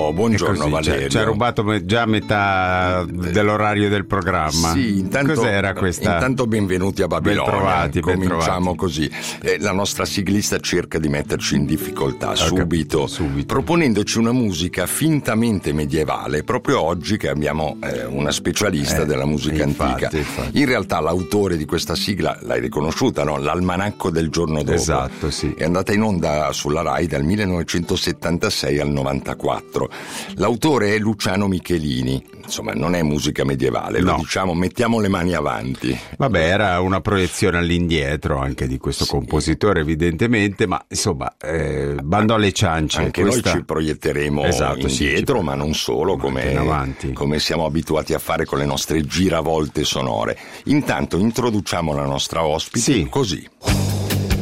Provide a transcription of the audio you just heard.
buongiorno così, Valerio. Ci ha rubato già metà dell'orario del programma. Sì, cos'era questa? Intanto benvenuti a Babilonia. Ben Cominciamo così. La nostra siglista cerca di metterci in difficoltà subito, proponendoci una musica fintamente medievale, proprio oggi che abbiamo una specialista della musica antica. Infatti. In realtà l'autore di questa sigla l'hai riconosciuta, no? L'Almanacco del giorno dopo. Esatto, sì. È andata in onda sulla Rai dal 1976 al 94. L'autore è Luciano Michelini. Insomma, non è musica medievale, lo diciamo, mettiamo le mani avanti. Vabbè, era una proiezione all'indietro anche di questo compositore, evidentemente, ma insomma, bando alle ciance. Anche noi ci proietteremo indietro, ma non solo, come siamo abituati a fare con le nostre giravolte sonore. Intanto introduciamo la nostra ospite così.